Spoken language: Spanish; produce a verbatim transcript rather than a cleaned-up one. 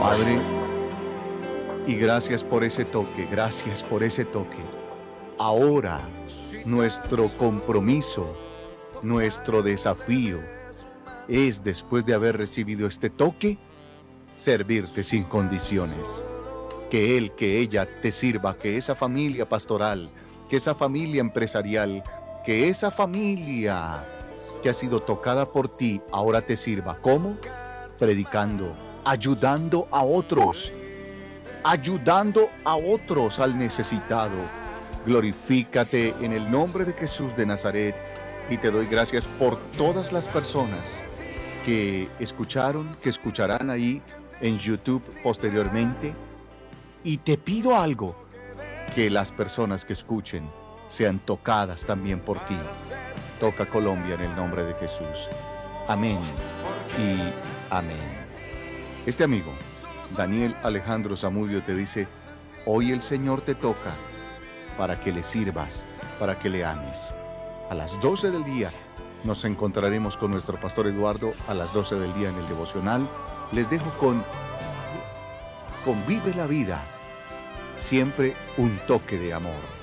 Padre, y gracias por ese toque, gracias por ese toque. Ahora, nuestro compromiso, nuestro desafío es, después de haber recibido este toque, servirte sin condiciones. Que él, que ella te sirva, que esa familia pastoral, que esa familia empresarial, que esa familia que ha sido tocada por ti, ahora te sirva. ¿Cómo? Predicando, ayudando a otros, ayudando a otros, al necesitado. Glorifícate en el nombre de Jesús de Nazaret y te doy gracias por todas las personas que escucharon, que escucharán ahí en YouTube posteriormente. Y te pido algo, que las personas que escuchen sean tocadas también por ti. Toca Colombia en el nombre de Jesús. Amén y amén. Este amigo, Daniel Alejandro Zamudio, te dice, hoy el Señor te toca para que le sirvas, para que le ames. A las doce del día nos encontraremos con nuestro pastor Eduardo a las doce del día en el devocional. Les dejo con, con Vive la Vida, siempre un toque de amor.